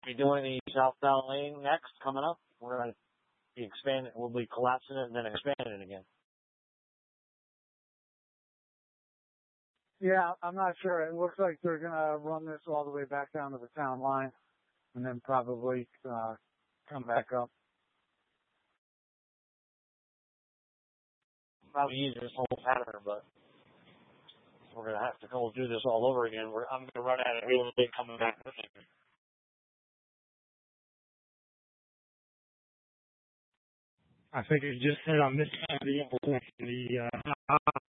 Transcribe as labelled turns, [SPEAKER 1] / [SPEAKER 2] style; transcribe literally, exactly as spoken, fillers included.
[SPEAKER 1] be doing the southbound lane next coming up. We're going to be expanding. We'll be collapsing it and then expanding it again.
[SPEAKER 2] Yeah, I'm not sure. It looks like they're going to run this all the way back down to the town line and then probably uh, come back up.
[SPEAKER 1] Probably use this whole pattern, but we're going to have to go do this all over again. We're, I'm going to run at it real big coming back this year.
[SPEAKER 3] I think you just hit on this side of the intersection. The uh,